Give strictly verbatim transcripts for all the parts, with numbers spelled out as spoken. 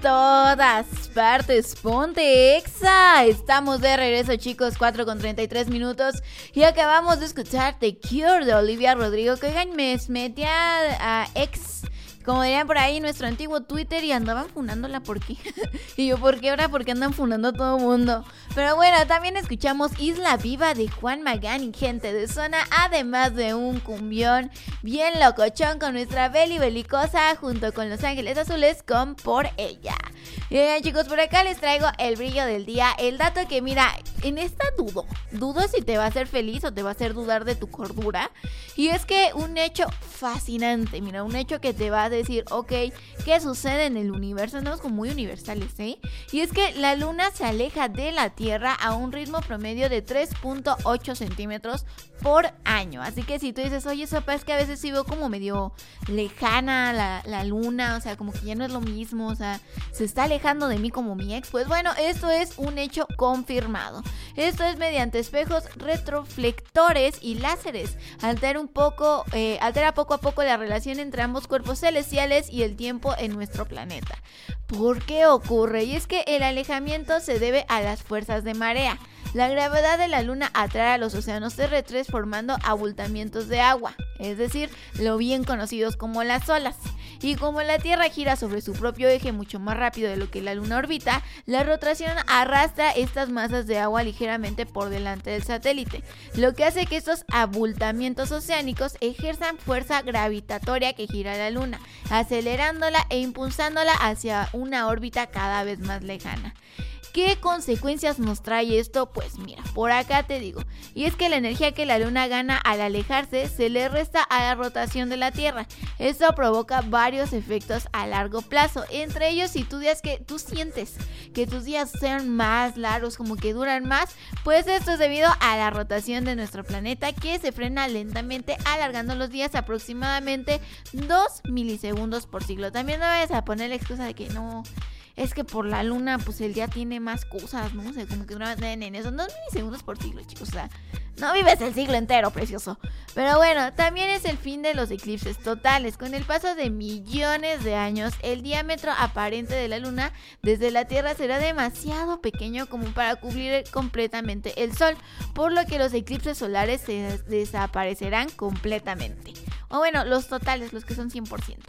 todas partes, ponte Exa. Estamos de regreso, chicos, cuatro con treinta y tres minutos. Y acabamos de escuchar The Cure de Olivia Rodrigo. Que oigan, me metí a, a X, como dirían por ahí, nuestro antiguo Twitter, y andaban funándola. ¿Por qué? Y yo, ¿por qué ahora? ¿Por qué andan funando a todo mundo? Pero bueno, también escuchamos Isla Viva de Juan Magán y Gente de Zona, además de un cumbión bien locochón con nuestra Beli Belicosa, junto con Los Ángeles Azules con Por Ella. Y bien, chicos, por acá les traigo el brillo del día, el dato que, mira, en esta dudo, dudo si te va a hacer feliz o te va a hacer dudar de tu cordura. Y es que un hecho fascinante, mira, un hecho que te va a decir, ok, ¿qué sucede en el universo? Andamos como muy universales, ¿eh? Y es que la luna se aleja de la Tierra a un ritmo promedio de tres punto ocho centímetros por año. Así que si tú dices, oye, sopa, es que a veces sí veo como medio lejana la, la luna, o sea, como que ya no es lo mismo, o sea, se está alejando de mí como mi ex. Pues bueno, esto es un hecho confirmado. Esto es mediante espejos retroflectores y láseres. Altera un poco, eh, altera poco a poco la relación entre ambos cuerpos celestiales y el tiempo en nuestro planeta. ¿Por qué ocurre? Y es que el alejamiento se debe a las fuerzas de marea. La gravedad de la luna atrae a los océanos terrestres formando abultamientos de agua, es decir, lo bien conocidos como las olas. Y como la Tierra gira sobre su propio eje mucho más rápido de lo que la luna orbita, la rotación arrastra estas masas de agua ligeramente por delante del satélite, lo que hace que estos abultamientos oceánicos ejerzan fuerza gravitatoria que gira la luna, acelerándola e impulsándola hacia una órbita cada vez más lejana. ¿Qué consecuencias nos trae esto? Pues mira, por acá te digo. Y es que la energía que la luna gana al alejarse se le resta a la rotación de la Tierra. Esto provoca varios efectos a largo plazo. Entre ellos, si tú días que tú sientes que tus días sean más largos, como que duran más, pues esto es debido a la rotación de nuestro planeta, que se frena lentamente, alargando los días aproximadamente dos milisegundos por siglo. También no vayas a poner la excusa de que no... es que por la luna, pues el día tiene más cosas, ¿no? O sea, como que dura más en eso. Dos milisegundos por siglo, chicos. O sea, no vives el siglo entero, precioso. Pero bueno, también es el fin de los eclipses totales. Con el paso de millones de años, el diámetro aparente de la luna desde la Tierra será demasiado pequeño como para cubrir completamente el Sol, por lo que los eclipses solares se desaparecerán completamente. O bueno, los totales, los que son cien por ciento.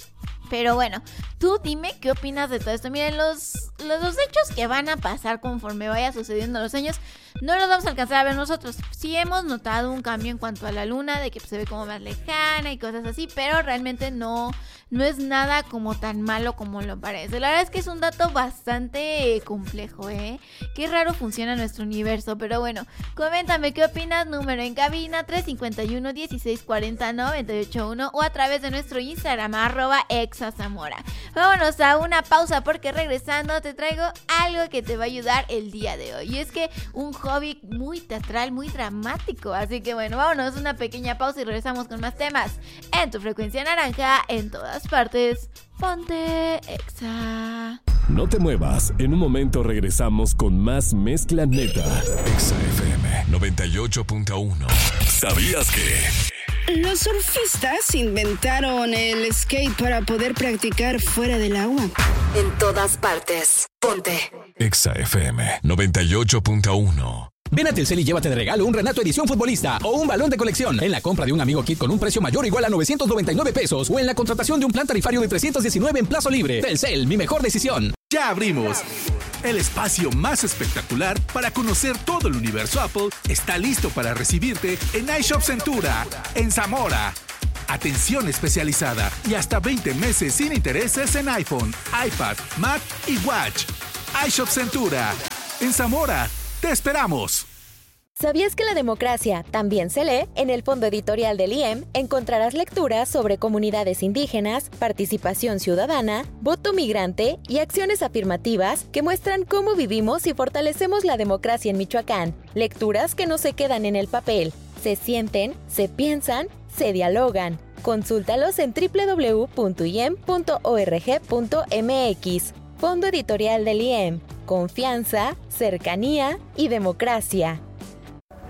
Pero bueno, tú dime qué opinas de todo esto. Miren, los, los, los hechos que van a pasar conforme vaya sucediendo los años no los vamos a alcanzar a ver nosotros. Sí hemos notado un cambio en cuanto a la luna, de que se ve como más lejana y cosas así, pero realmente no, no es nada como tan malo como lo parece. La verdad es que es un dato bastante complejo, ¿eh? Qué raro funciona nuestro universo, pero bueno, coméntame qué opinas. Número en cabina tres cinco uno, dieciséis cuarenta, noventa y ocho uno o a través de nuestro Instagram, arroba exazamora. Vámonos a una pausa porque regresando te traigo algo que te va a ayudar el día de hoy. Y es que un hobby muy teatral, muy dramático. Así que bueno, vámonos a una pequeña pausa y regresamos con más temas en tu frecuencia naranja, en todas partes. Ponte Exa. No te muevas, en un momento regresamos con más Mezcla Neta. Exa F M noventa y ocho punto uno. ¿Sabías que? Los surfistas inventaron el skate para poder practicar fuera del agua. En todas partes, ponte Exa F M noventa y ocho punto uno. Ven a Telcel y llévate de regalo un Renato Edición Futbolista o un balón de colección en la compra de un Amigo Kit con un precio mayor o igual a novecientos noventa y nueve pesos o en la contratación de un plan tarifario de trescientos diecinueve en plazo libre. Telcel, mi mejor decisión. Ya abrimos. El espacio más espectacular para conocer todo el universo Apple está listo para recibirte en iShop Centura, en Zamora. Atención especializada y hasta veinte meses sin intereses en iPhone, iPad, Mac y Watch. iShop Centura, en Zamora. ¡Te esperamos! ¿Sabías que la democracia también se lee? En el fondo editorial del I E M encontrarás lecturas sobre comunidades indígenas, participación ciudadana, voto migrante y acciones afirmativas que muestran cómo vivimos y fortalecemos la democracia en Michoacán. Lecturas que no se quedan en el papel, se sienten, se piensan, se dialogan. Consúltalos en doble u doble u doble u punto i e m punto org punto m x. Fondo editorial del I E M. Confianza, cercanía y democracia.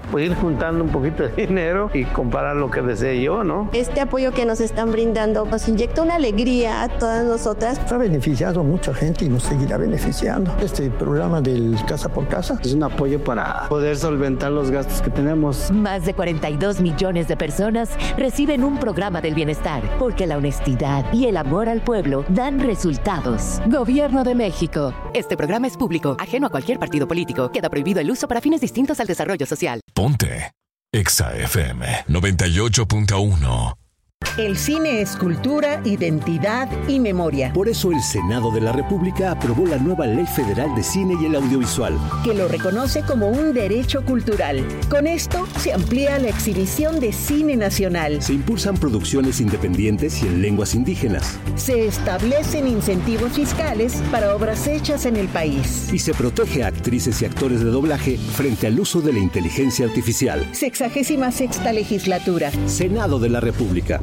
pues ir juntando un poquito de dinero y comprar lo que desee yo, ¿no? Este apoyo que nos están brindando nos inyecta una alegría a todas nosotras. Ha beneficiado a mucha gente y nos seguirá beneficiando. Este programa del Casa por Casa es un apoyo para poder solventar los gastos que tenemos. Más de cuarenta y dos millones de personas reciben un programa del bienestar, porque la honestidad y el amor al pueblo dan resultados. Gobierno de México. Este programa es público, ajeno a cualquier partido político. Queda prohibido el uso para fines distintos al desarrollo social. Ponte Exa F M noventa y ocho punto uno. El cine es cultura, identidad y memoria. Por eso el Senado de la República aprobó la nueva Ley Federal de Cine y el Audiovisual, que lo reconoce como un derecho cultural. Con esto se amplía la exhibición de cine nacional. Se impulsan producciones independientes y en lenguas indígenas. Se establecen incentivos fiscales para obras hechas en el país. Y se protege a actrices y actores de doblaje frente al uso de la inteligencia artificial. Sexagésima sexta legislatura. Senado de la República.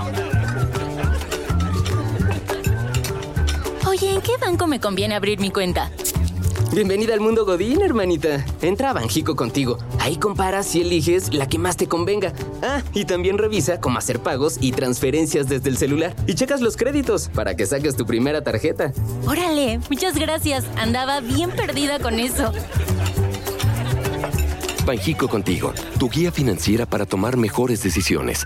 Oye, ¿en qué banco me conviene abrir mi cuenta? Bienvenida al mundo Godín, hermanita. Entra a Banjico Contigo. Ahí comparas y eliges la que más te convenga. Ah, y también revisa cómo hacer pagos y transferencias desde el celular. Y checas los créditos para que saques tu primera tarjeta. Órale, muchas gracias. Andaba bien perdida con eso. Banjico Contigo, tu guía financiera para tomar mejores decisiones.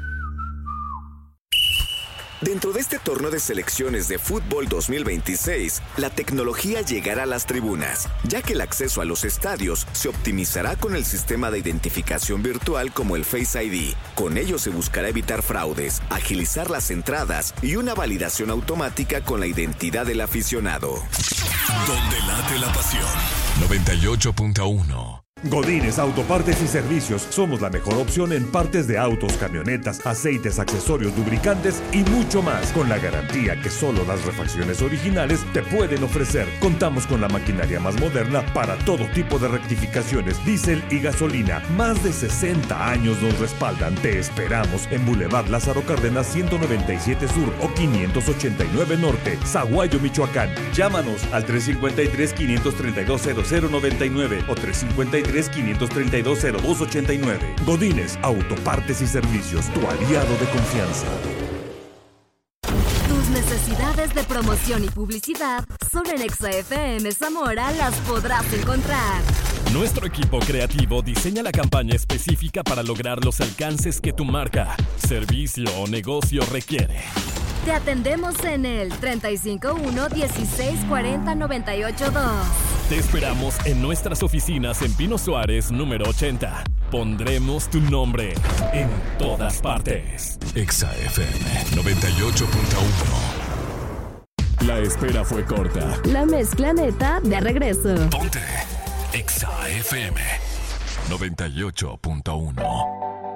Dentro de este torneo de selecciones de fútbol dos mil veintiséis, la tecnología llegará a las tribunas, ya que el acceso a los estadios se optimizará con el sistema de identificación virtual como el Face I D. Con ello se buscará evitar fraudes, agilizar las entradas y una validación automática con la identidad del aficionado. Donde late la pasión. noventa y ocho punto uno. Godínez Autopartes y Servicios. Somos la mejor opción en partes de autos, camionetas, aceites, accesorios, lubricantes y mucho más, con la garantía que solo las refacciones originales te pueden ofrecer. Contamos con la maquinaria más moderna para todo tipo de rectificaciones, diésel y gasolina. Más de sesenta años nos respaldan. Te esperamos en Boulevard Lázaro Cárdenas ciento noventa y siete Sur o quinientos ochenta y nueve Norte, Zaguayo, Michoacán. Llámanos al tres cinco tres, quinientos treinta y dos, cero cero noventa y nueve o tres cinco tres, quinientos treinta y dos, cero dos ochenta y nueve. Godínez Autopartes y Servicios, tu aliado de confianza. Tus necesidades de promoción y publicidad solo en Exa F M Zamora las podrás encontrar. Nuestro equipo creativo diseña la campaña específica para lograr los alcances que tu marca, servicio o negocio requiere. Te atendemos en el treinta y cinco uno, dieciséis cuarenta, noventa y ocho dos. Te esperamos en nuestras oficinas en Pino Suárez, número ochenta. Pondremos tu nombre en todas partes. Exa F M noventa y ocho punto uno. La espera fue corta. La mezcla neta de regreso. Ponte Exa F M noventa y ocho punto uno.